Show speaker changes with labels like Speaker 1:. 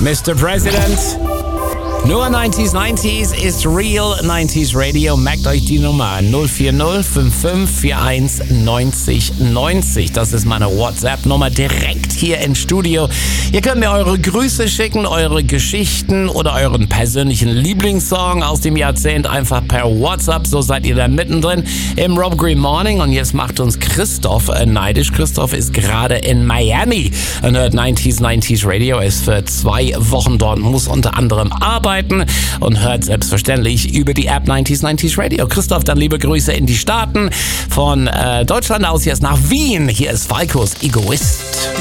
Speaker 1: Mr. President. Nur 90s ist Real 90s Radio. Merkt euch die Nummer 040 5541 90 90. Das ist meine WhatsApp-Nummer direkt hier im Studio. Ihr könnt mir eure Grüße schicken, eure Geschichten oder euren persönlichen Lieblingssong aus dem Jahrzehnt einfach per WhatsApp. So seid ihr da mittendrin im Rob Green Morning. Und jetzt macht uns Christoph neidisch. Christoph ist gerade in Miami und hört 90s Radio. Er ist für 2 Wochen dort, muss unter anderem arbeiten und hört selbstverständlich über die App 90s Radio. Christoph, dann liebe Grüße in die Staaten. Von Deutschland aus jetzt nach Wien. Hier ist Falkos Egoist.